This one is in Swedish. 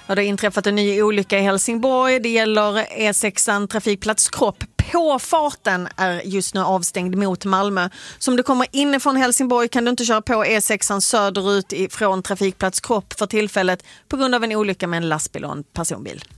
Det har inträffat en ny olycka i Helsingborg. Det gäller E6 trafikplats Kropp. Påfarten är just nu avstängd mot Malmö. Så om du kommer inifrån Helsingborg kan du inte köra på E6 söderut från trafikplats Kropp för tillfället på grund av en olycka med en lastbil och en personbil.